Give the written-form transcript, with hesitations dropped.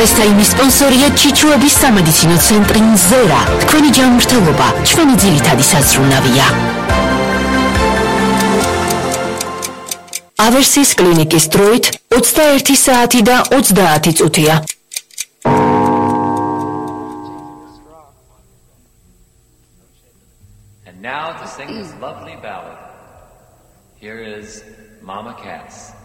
პრესტაიმის სპონსორია ჩიჩუების სამედიცინო ცენტრი ნზერა. თქვენი ჯანმრთელობა ჩვენი ძირითადი საზრუნავია. ავერსის კლინიკის დროით 21 საათი და 30 წუთია. And now to sing this lovely ballad, here is Mama Cass.